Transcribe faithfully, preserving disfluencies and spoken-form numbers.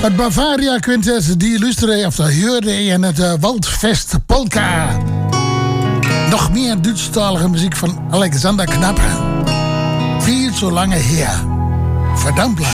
Het Bavaria Quintet, die illustre of de huurde in het uh, Waldfest Polka. Nog meer Duitsstalige muziek van Alexander Knappe. Veel zo lange her. Verdammt lang.